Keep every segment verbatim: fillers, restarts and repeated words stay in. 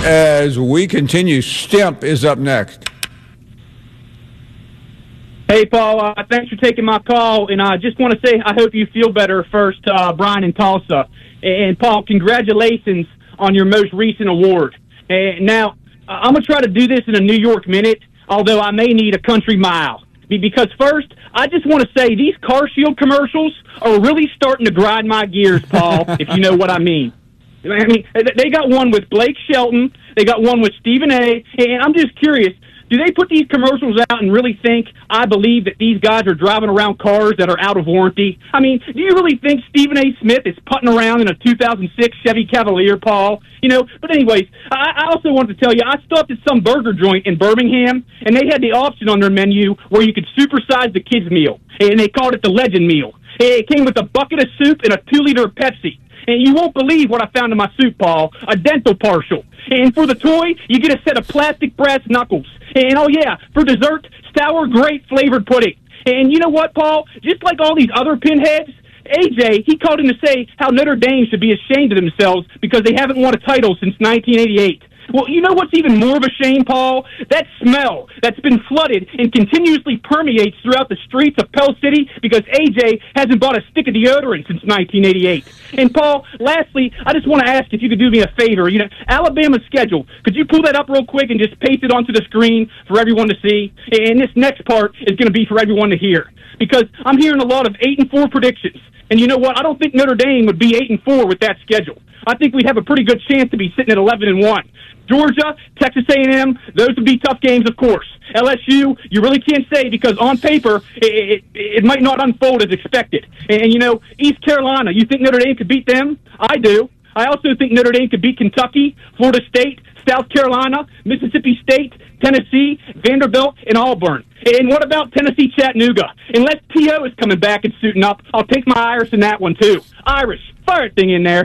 as we continue. Stimp is up next. Hey, Paul, uh, thanks for taking my call, and I just want to say I hope you feel better first, uh, Brian in Tulsa. And, Paul, congratulations on your most recent award. And now, I'm going to try to do this in a New York minute, although I may need a country mile. Because first, I just want to say these Car Shield commercials are really starting to grind my gears, Paul, if you know what I mean. I mean, they got one with Blake Shelton, they got one with Stephen A., and I'm just curious, do they put these commercials out and really think I believe that these guys are driving around cars that are out of warranty? I mean, do you really think Stephen A. Smith is putting around in a two thousand six Chevy Cavalier, Paul? You know, but anyways, I, I also wanted to tell you, I stopped at some burger joint in Birmingham, and they had the option on their menu where you could supersize the kids' meal, and they called it the Legend Meal. It came with a bucket of soup and a two-liter of Pepsi. And you won't believe what I found in my soup, Paul, a dental partial. And for the toy, you get a set of plastic brass knuckles. And, oh, yeah, for dessert, sour grape-flavored pudding. And you know what, Paul? Just like all these other pinheads, A J, he called in to say how Notre Dame should be ashamed of themselves because they haven't won a title since nineteen eighty-eight. Well, you know what's even more of a shame, Paul? That smell that's been flooded and continuously permeates throughout the streets of Pell City because A J hasn't bought a stick of deodorant since nineteen eighty-eight. And, Paul, lastly, I just want to ask if you could do me a favor. You know, Alabama's schedule, could you pull that up real quick and just paste it onto the screen for everyone to see? And this next part is going to be for everyone to hear because I'm hearing a lot of eight and four predictions. And you know what? I don't think Notre Dame would be eight and four with that schedule. I think we'd have a pretty good chance to be sitting at eleven and one. Georgia, Texas A and M, those would be tough games, of course. L S U, you really can't say because on paper, it, it, it might not unfold as expected. And, and, you know, East Carolina, you think Notre Dame could beat them? I do. I also think Notre Dame could beat Kentucky, Florida State, South Carolina, Mississippi State, Tennessee, Vanderbilt, and Auburn. And what about Tennessee Chattanooga? Unless T O is coming back and suiting up, I'll take my Irish in that one, too. Irish, fire thing in there.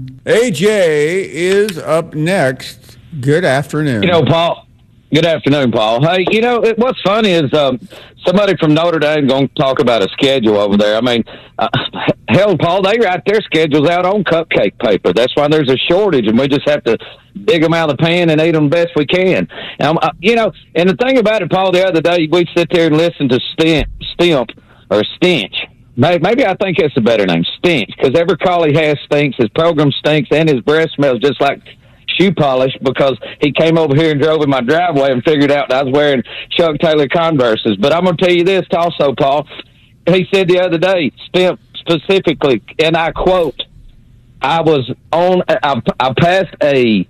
A J is up next. Good afternoon. You know, Paul. Good afternoon, Paul. Hey, you know, it, what's funny is um, somebody from Notre Dame going to talk about a schedule over there. I mean, uh, hell, Paul, they write their schedules out on cupcake paper. That's why there's a shortage, and we just have to dig them out of the pan and eat them best we can. Um, uh, you know, and the thing about it, Paul, the other day, we'd sit there and listen to Stimp, Stimp or Stench. Maybe I think that's a better name, Stench, because every call he has stinks. His program stinks, and his breath smells just like shoe polish because he came over here and drove in my driveway and figured out I was wearing Chuck Taylor Converses. But I'm going to tell you this also, Paul. He said the other day, Stimp specifically, and I quote, I was on, I, I passed a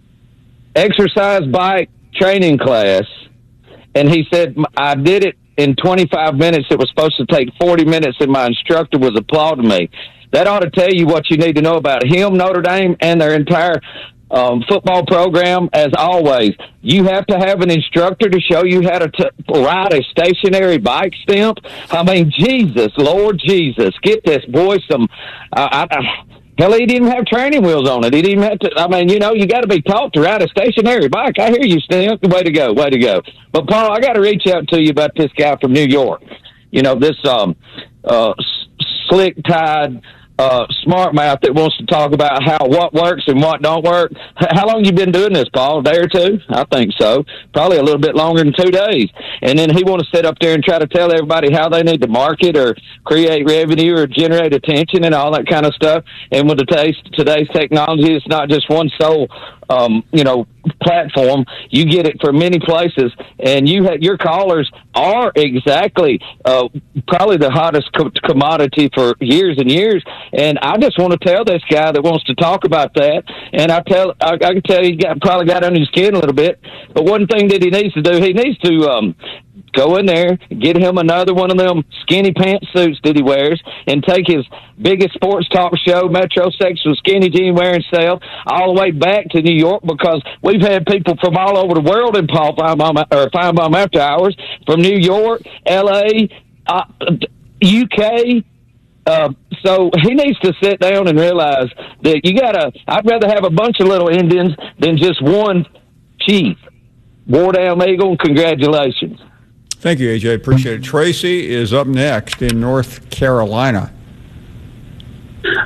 exercise bike training class, and he said, I did it in twenty-five minutes. It was supposed to take forty minutes, and my instructor was applauding me. That ought to tell you what you need to know about him, Notre Dame, and their entire um, football program. As always, you have to have an instructor to show you how to t- ride a stationary bike, Stimp. I mean, Jesus, Lord Jesus, get this boy some. Uh, I, I, hell, he didn't have training wheels on it. He didn't have to. I mean, you know, you got to be taught to ride a stationary bike. I hear you, Stimp. Way to go, way to go. But Paul, I got to reach out to you about this guy from New York. You know, this um, uh, slick-tied. Uh, smart mouth that wants to talk about how what works and what don't work. How long you been doing this, Paul? A day or two? I think so. Probably a little bit longer than two days. And then he want to sit up there and try to tell everybody how they need to market or create revenue or generate attention and all that kind of stuff. And with the taste, today's technology, it's not just one sole, um, you know, platform. You get it from many places, and you ha- your callers are exactly uh, probably the hottest co- commodity for years and years. And I just want to tell this guy that wants to talk about that, and I tell I, I can tell he got probably got under his skin a little bit. But one thing that he needs to do, he needs to um, go in there, get him another one of them skinny pantsuits that he wears, and take his biggest sports talk show, Metro Sexual Skinny Jean wearing self, all the way back to New York, because we've had people from all over the world in Paul Finebaum, or Finebaum After Hours, from New York, L A, uh, U K. Uh, so he needs to sit down and realize that you gotta, I'd rather have a bunch of little Indians than just one chief. War down, Eagle, congratulations. Thank you, A J. Appreciate it. Tracy is up next in North Carolina.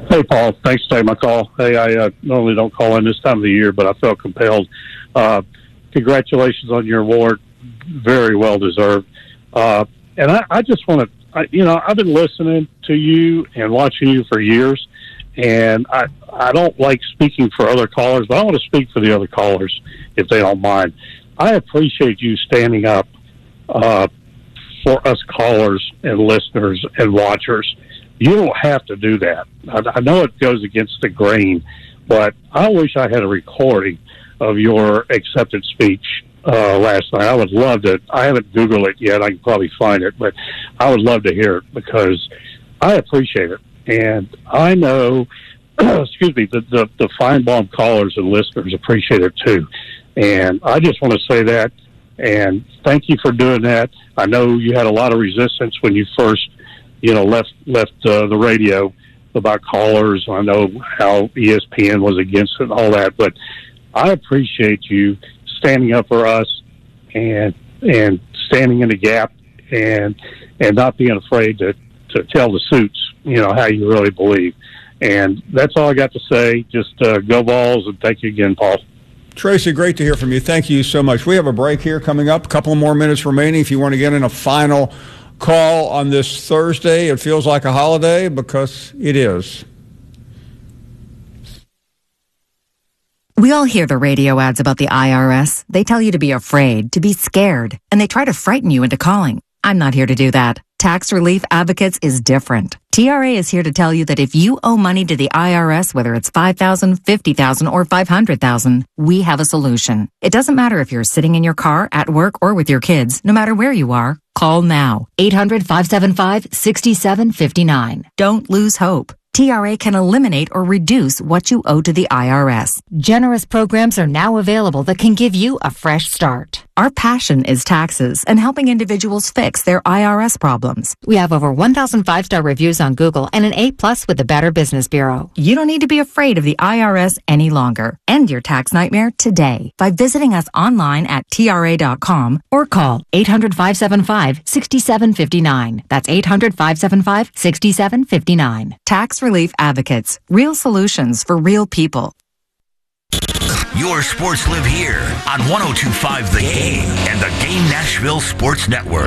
Hey, Paul. Thanks for taking my call. Hey, I uh, normally don't call in this time of the year, but I felt compelled. Uh, congratulations on your award. Very well deserved. Uh, and I, I just want to, you know, I've been listening to you and watching you for years, and I, I don't like speaking for other callers, but I want to speak for the other callers, if they don't mind. I appreciate you standing up uh, for us callers and listeners and watchers. You don't have to do that. I, I know it goes against the grain, but I wish I had a recording of your acceptance speech uh, last night. I would love to. I haven't Googled it yet. I can probably find it, but I would love to hear it because I appreciate it. And I know, excuse me, the, the, the Feinbaum callers and listeners appreciate it too. And I just want to say that, and thank you for doing that. I know you had a lot of resistance when you first, you know, left left uh, the radio about callers. I know how E S P N was against it and all that, but I appreciate you standing up for us and and standing in the gap and and not being afraid to, to tell the suits, you know, how you really believe. And that's all I got to say. Just uh, go Vols, and thank you again, Paul. Tracy, great to hear from you. Thank you so much. We have a break here coming up. A couple more minutes remaining. If you want to get in a final call on this Thursday, it feels like a holiday because it is. We all hear the radio ads about the I R S. They tell you to be afraid, to be scared, and they try to frighten you into calling. I'm not here to do that. Tax Relief Advocates is different. T R A is here to tell you that if you owe money to the I R S, whether it's five thousand dollars, fifty thousand dollars, or five hundred thousand dollars, we have a solution. It doesn't matter if you're sitting in your car, at work, or with your kids. No matter where you are, call now. eight hundred, five seven five, six seven five nine. Don't lose hope. T R A can eliminate or reduce what you owe to the I R S. Generous programs are now available that can give you a fresh start. Our passion is taxes and helping individuals fix their I R S problems. We have over one thousand five-star reviews on Google and an A plus with the Better Business Bureau. You don't need to be afraid of the I R S any longer. End your tax nightmare today by visiting us online at T R A dot com or call eight hundred, five seven five, six seven five nine. That's eight hundred, five seven five, six seven five nine. Tax Relief Advocates. Real solutions for real people. Your sports live here on one oh two point five The Game and the Game Nashville Sports Network.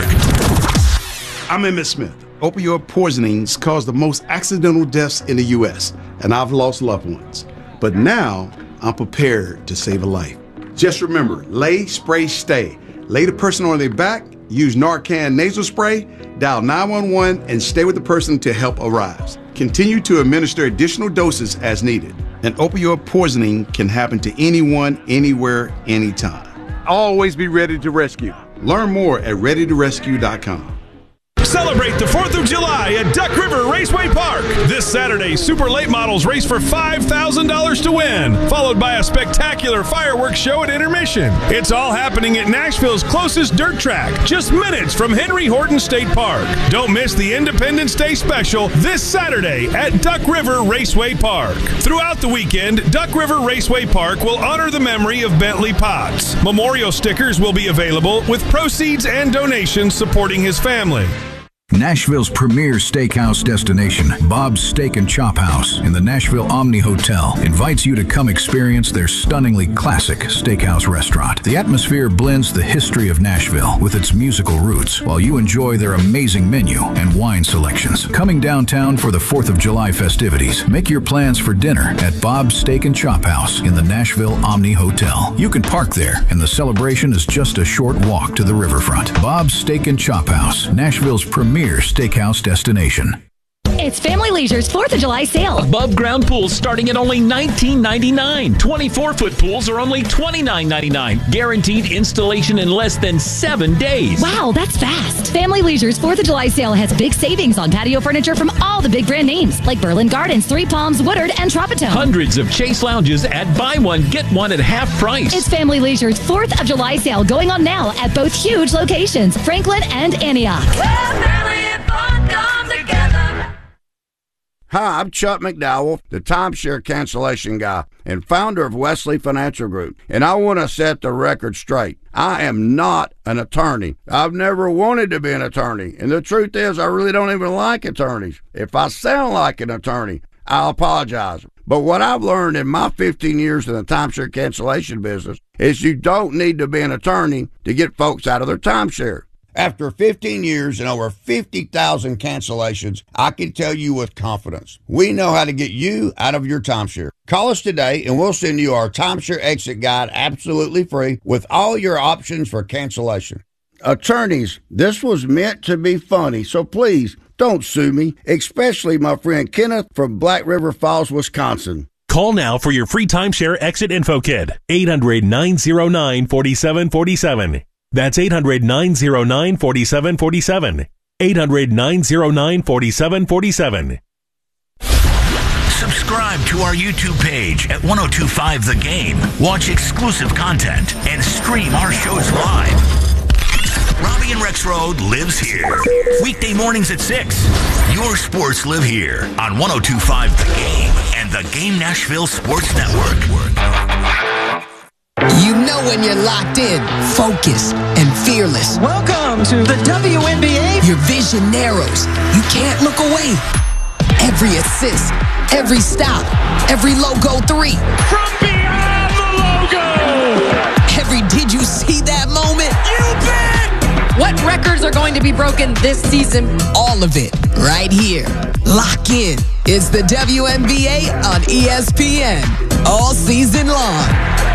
I'm Emmitt Smith. Opioid poisonings cause the most accidental deaths in the U S, and I've lost loved ones. But now I'm prepared to save a life. Just remember, lay, spray, stay. Lay the person on their back, use Narcan nasal spray, dial nine one one, and stay with the person until help arrives. Continue to administer additional doses as needed. An opioid poisoning can happen to anyone, anywhere, anytime. Always be ready to rescue. Learn more at ready to rescue dot com. Celebrate the fourth of July at Duck River Raceway Park. This Saturday, super late models race for five thousand dollars to win, followed by a spectacular fireworks show at intermission. It's all happening at Nashville's closest dirt track, just minutes from Henry Horton State Park. Don't miss the Independence Day special this Saturday at Duck River Raceway Park. Throughout the weekend, Duck River Raceway Park will honor the memory of Bentley Potts. Memorial stickers will be available with proceeds and donations supporting his family. Nashville's premier steakhouse destination, Bob's Steak and Chop House in the Nashville Omni Hotel, invites you to come experience their stunningly classic steakhouse restaurant. The atmosphere blends the history of Nashville with its musical roots, while you enjoy their amazing menu and wine selections. Coming downtown for the fourth of July festivities, make your plans for dinner at Bob's Steak and Chop House in the Nashville Omni Hotel. You can park there, and the celebration is just a short walk to the riverfront. Bob's Steak and Chop House, Nashville's premier steakhouse destination. It's Family Leisure's fourth of July sale. Above ground pools starting at only nineteen ninety-nine dollars. twenty-four foot pools are only twenty-nine ninety-nine. Guaranteed installation in less than seven days. Wow, that's fast. Family Leisure's fourth of July sale has big savings on patio furniture from all the big brand names like Berlin Gardens, Three Palms, Woodard, and Tropitone. Hundreds of Chase lounges at buy one, get one at half price. It's Family Leisure's fourth of July sale going on now at both huge locations, Franklin and Antioch. Well, family and fun come together. Hi, I'm Chuck McDowell, the timeshare cancellation guy and founder of Wesley Financial Group, and I want to set the record straight. I am not an attorney. I've never wanted to be an attorney, and the truth is I really don't even like attorneys. If I sound like an attorney, I'll apologize. But what I've learned in my fifteen years in the timeshare cancellation business is you don't need to be an attorney to get folks out of their timeshare. After fifteen years and over fifty thousand cancellations, I can tell you with confidence, we know how to get you out of your timeshare. Call us today and we'll send you our timeshare exit guide absolutely free with all your options for cancellation. Attorneys, this was meant to be funny, so please don't sue me, especially my friend Kenneth from Black River Falls, Wisconsin. Call now for your free timeshare exit info kit. eight hundred, nine oh nine, four seven four seven. That's eight hundred, nine oh nine, four seven four seven. eight hundred, nine oh nine, four seven four seven. Subscribe to our YouTube page at ten twenty-five The Game. Watch exclusive content and stream our shows live. Robbie and Rexroad lives here. Weekday mornings at six. Your sports live here on ten twenty-five The Game and the Game Nashville Sports Network. You know when you're locked in, focused, and fearless. Welcome to the W N B A. Your vision narrows. You can't look away. Every assist, every stop, every logo three. From beyond the logo. Every did you see that moment? You bet. What records are going to be broken this season? All of it, right here. Lock in. It's the W N B A on E S P N. All season long.